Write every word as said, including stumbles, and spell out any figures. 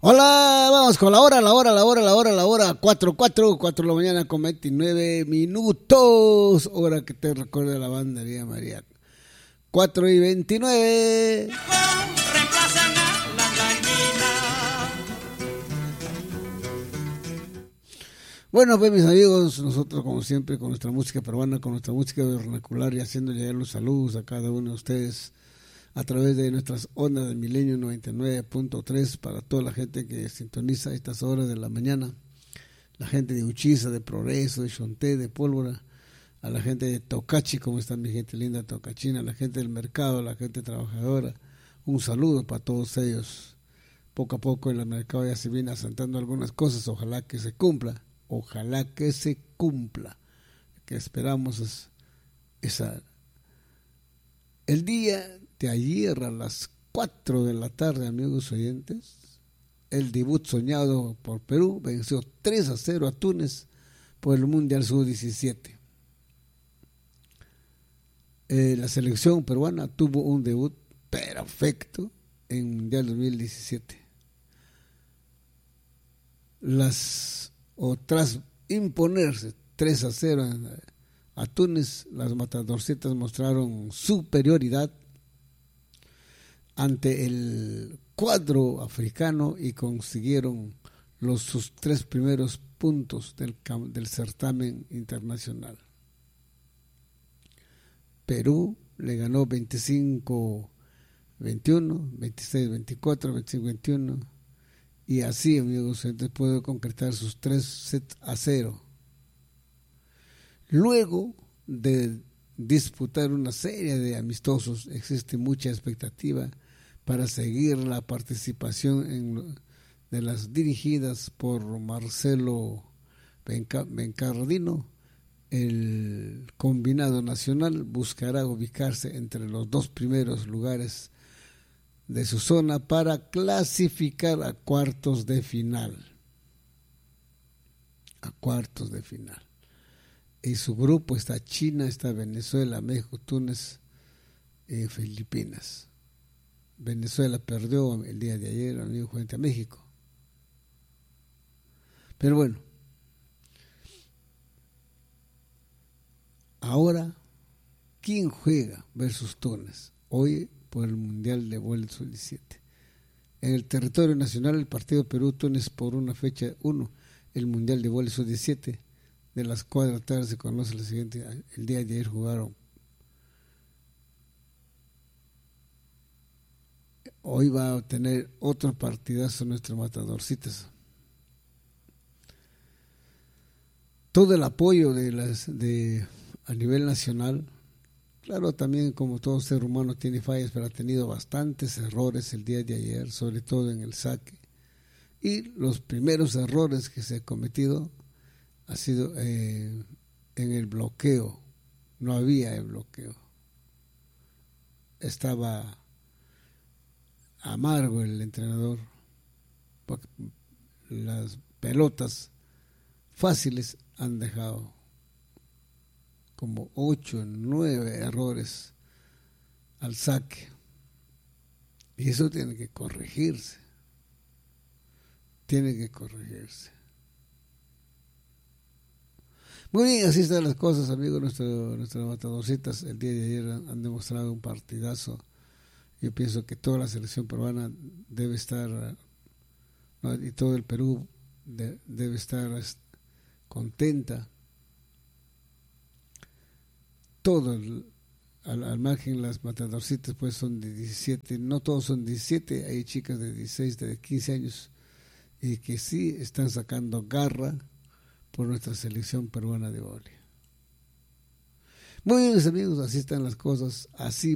Hola, vamos con la hora, la hora, la hora, la hora, la hora, cuatro, cuatro, cuatro de la mañana con veintinueve minutos, hora que te recuerda la banda María María, cuatro y veintinueve. Bueno, pues mis amigos, nosotros como siempre con nuestra música peruana, con nuestra música vernacular y haciendo llegar los saludos a cada uno de ustedes a través de nuestras ondas del Milenio noventa y nueve punto tres para toda la gente que sintoniza a estas horas de la mañana, la gente de Uchiza, de Progreso, de Xonté, de Pólvora, a la gente de Tocachi, como está mi gente linda tocachina, a la gente del mercado, a la gente trabajadora, un saludo para todos ellos. Poco a poco en el mercado ya se viene asentando algunas cosas, ojalá que se cumpla, ojalá que se cumpla, que esperamos es esa. El día de ayer a las cuatro de la tarde, amigos oyentes, el debut soñado por Perú venció tres a cero a Túnez por el Mundial sub diecisiete. Eh, la selección peruana tuvo un debut perfecto en Mundial dos mil diecisiete. Las o tras imponerse tres a cero a Túnez, las matadorcitas mostraron superioridad ante el cuadro africano y consiguieron los sus tres primeros puntos del, del certamen internacional. Perú le ganó veinticinco veintiuno, veintiséis veinticuatro, veinticinco veintiuno y así, amigos, entonces pudo concretar sus tres sets a cero. Luego de disputar una serie de amistosos, existe mucha expectativa para seguir la participación en, de las dirigidas por Marcelo Bencardino. El combinado nacional buscará ubicarse entre los dos primeros lugares de su zona para clasificar a cuartos de final. A cuartos de final. En su grupo está China, está Venezuela, México, Túnez y Filipinas. Venezuela perdió el día de ayer, amigo, frente a México. Pero bueno, ahora, ¿quién juega versus Túnez? Hoy por el Mundial de Voleibol sub diecisiete. En el territorio nacional, el partido Perú-Túnez por una fecha uno, el Mundial de Voleibol sub diecisiete. De las cuatro de la tarde se conoce la siguiente. El día de ayer jugaron. Hoy va a tener otro partidazo nuestro matadorcitas. Todo el apoyo de las de a nivel nacional. Claro, también como todo ser humano tiene fallas, pero ha tenido bastantes errores el día de ayer, sobre todo en el saque. Y los primeros errores que se han cometido ha sido eh, en el bloqueo. No había el bloqueo. Estaba amargo el entrenador, porque las pelotas fáciles han dejado como ocho, nueve errores al saque. Y eso tiene que corregirse. Tiene que corregirse. Muy bien, así están las cosas, amigos. Nuestro, nuestras matadorcitas el día de ayer han, han demostrado un partidazo. Yo pienso que toda la selección peruana debe estar, ¿no? Y todo el Perú de, debe estar contenta. Todo, el, al, al margen las matadorcitas pues son de diecisiete, no todos son diecisiete, hay chicas de dieciséis, de quince años, y que sí están sacando garra por nuestra selección peruana de voleibol. Muy bien, mis amigos, así están las cosas, así